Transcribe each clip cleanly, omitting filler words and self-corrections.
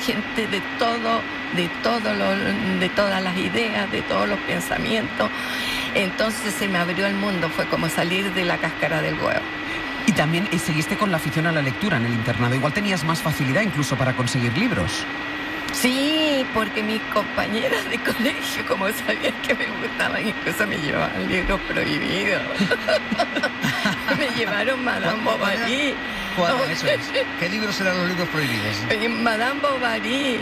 gente de todas las ideas, de todos los pensamientos. Entonces se me abrió el mundo, fue como salir de la cáscara del huevo. Y también seguiste con la afición a la lectura en el internado. Igual tenías más facilidad incluso para conseguir libros. Sí, porque mis compañeras de colegio, como sabían que me gustaban, incluso me llevaban libros prohibidos. Me llevaron Madame Bovary. ¿Cuál? Eso es. ¿Qué libros eran los libros prohibidos? Madame Bovary.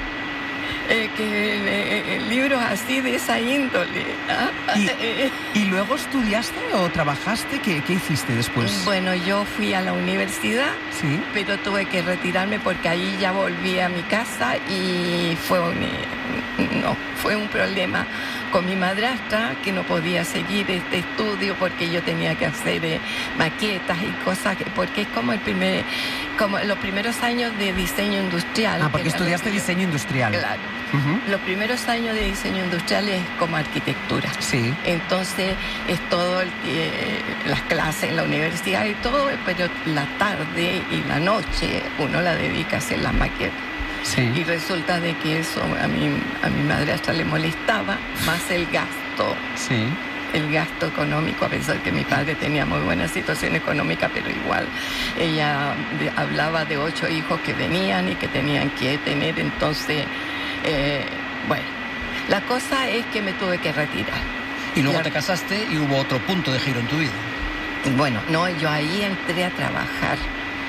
Libros así de esa índole. ¿Y luego estudiaste o trabajaste? ¿Qué hiciste después? Bueno, yo fui a la universidad, ¿sí? Pero tuve que retirarme porque ahí ya volví a mi casa y fue un problema con mi madrastra, que no podía seguir este estudio porque yo tenía que hacer maquetas y cosas, porque es como los primeros años de diseño industrial. Ah, porque estudiaste diseño industrial. Claro. Uh-huh. Los primeros años de diseño industrial es como arquitectura. Sí. Entonces es todo las clases en la universidad y todo, pero la tarde y la noche uno la dedica a hacer las maquetas. Sí. Y resulta de que eso a mi madrastra le molestaba, más el gasto. Sí. El gasto económico, a pesar que mi padre tenía muy buena situación económica, pero igual ella hablaba de 8 hijos que venían y que tenían que tener, entonces, bueno, la cosa es que me tuve que retirar. Y luego te casaste y hubo otro punto de giro en tu vida. Bueno, no, yo ahí entré a trabajar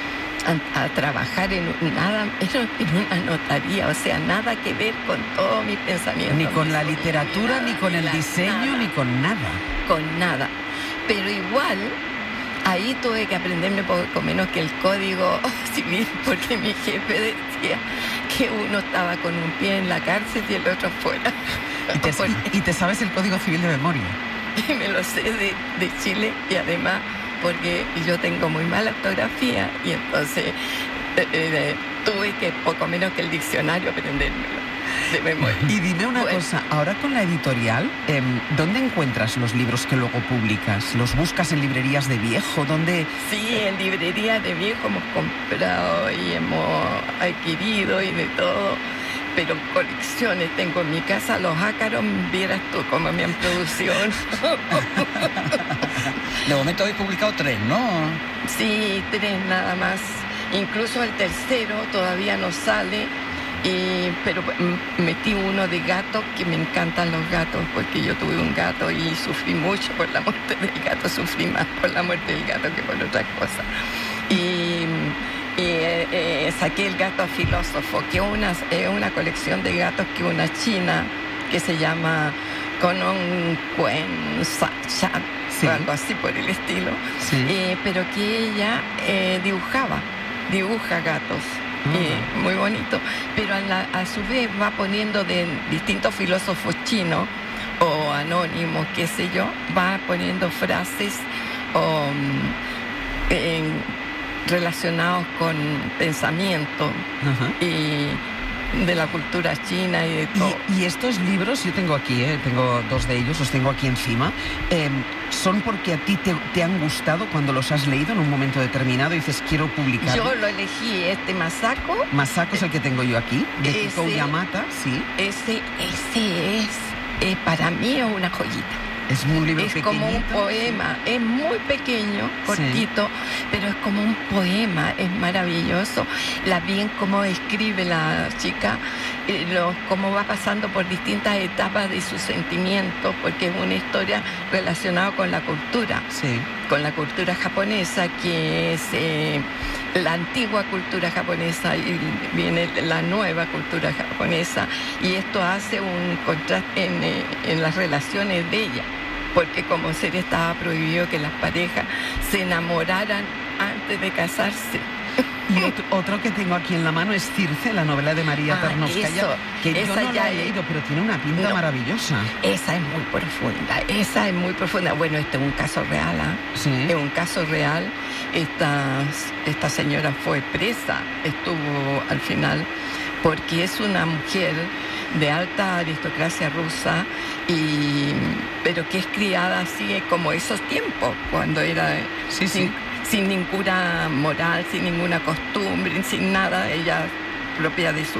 en una notaría, o sea, nada que ver con todo mi pensamiento. Ni con la literatura, ni con el diseño, ni con nada. Con nada. Pero igual, ahí tuve que aprenderme poco menos que el código civil, porque mi jefe decía que uno estaba con un pie en la cárcel y el otro fuera. ¿Y te sabes el código civil de memoria? Y me lo sé de Chile, y además porque yo tengo muy mala ortografía y entonces tuve que poco menos que el diccionario aprendérmelo de memoria. Y dime una cosa, ahora con la editorial, ¿dónde encuentras los libros que luego publicas? ¿Los buscas en librerías de viejo? ¿Dónde? Sí, en librerías de viejo hemos comprado y hemos adquirido y de todo. Pero colecciones tengo en mi casa, los ácaros, vieras tú cómo me han producido. De momento habéis publicado 3, ¿no? Sí, 3 nada más. Incluso el tercero todavía no sale, pero metí uno de gatos, que me encantan los gatos, porque yo tuve un gato y sufrí mucho por la muerte del gato, sufrí más por la muerte del gato que por otras cosas. Y saqué el gato filósofo, que es una colección de gatos que una china que se llama Konon Kuen Sachan, sí, o algo así por el estilo, sí, pero que ella dibuja gatos. Muy bonito, pero a su vez va poniendo de distintos filósofos chinos o anónimos, qué sé yo, va poniendo frases relacionados con pensamiento. Uh-huh. Y de la cultura china y de todo. Y estos libros, yo tengo aquí, tengo 2 de ellos, los tengo aquí encima, ¿son porque a ti te han gustado cuando los has leído en un momento determinado y dices, quiero publicar? Yo lo elegí, Masako. Masako es el que tengo yo aquí, de Kiko Yamata, sí. Ese es, para mí es una joyita. Es un libro es pequeñito, como un poema, sí. Es muy pequeño, cortito, sí, pero es como un poema, es maravilloso. Bien cómo escribe la chica, cómo va pasando por distintas etapas de sus sentimientos, porque es una historia relacionada con la cultura, sí, con la cultura japonesa, que es la antigua cultura japonesa y viene la nueva cultura japonesa, y esto hace un contraste en las relaciones de ella, porque como ser estaba prohibido que las parejas se enamoraran antes de casarse. Y otro que tengo aquí en la mano es Circe, la novela de María Tarnowskaja, que yo no la he leído, pero tiene una pinta maravillosa. Esa es muy profunda, Bueno, este es un caso real, ¿Sí? Es un caso real. Esta señora fue presa, estuvo al final, porque es una mujer de alta aristocracia rusa, pero que es criada así como esos tiempos, cuando era sin ninguna moral, sin ninguna costumbre, sin nada, ella propia de su